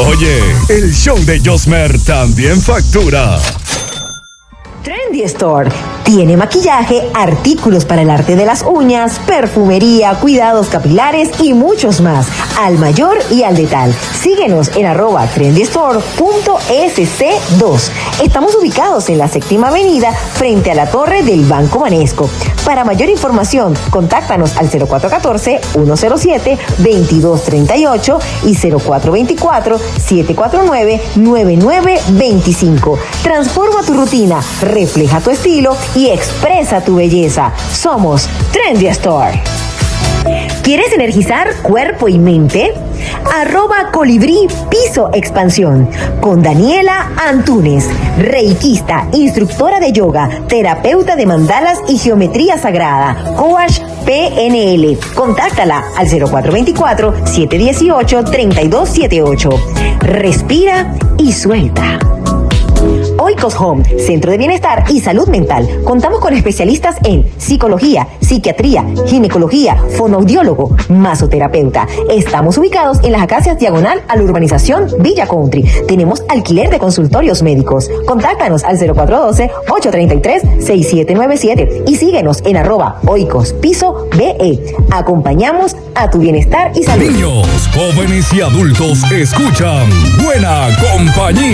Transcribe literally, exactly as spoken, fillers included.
Oye, el show de Josmer también factura. Trendy Store tiene maquillaje, artículos para el arte de las uñas, perfumería, cuidados capilares y muchos más, al mayor y al detal. Síguenos en arroba trendystore punto ese ce dos. Estamos ubicados en la séptima avenida frente a la torre del Banco Banesco. Para mayor información, contáctanos al cero cuatro uno cuatro, uno cero siete, dos dos tres ocho y cero cuatro dos cuatro, siete cuatro nueve, nueve nueve dos cinco. Transforma tu rutina, refleja tu estilo y expresa tu belleza. Somos Trendy Store. ¿Quieres energizar cuerpo y mente? Arroba Colibrí Piso Expansión con Daniela Antunes, reikista, instructora de yoga, terapeuta de mandalas y geometría sagrada, coach P N L. Contáctala al cero cuatro dos cuatro, siete uno ocho, tres dos siete ocho. Respira y suelta. Oikos Home, Centro de Bienestar y Salud Mental. Contamos con especialistas en psicología, psiquiatría, ginecología, fonoaudiólogo, masoterapeuta. Estamos ubicados en las Acacias diagonal a la urbanización Villa Country. Tenemos alquiler de consultorios médicos. Contáctanos al cero cuatro uno dos, ocho tres tres, seis siete nueve siete y síguenos en arroba Oikos Piso B E. Acompañamos a tu bienestar y salud. Niños, jóvenes y adultos escuchan Buena Compañía.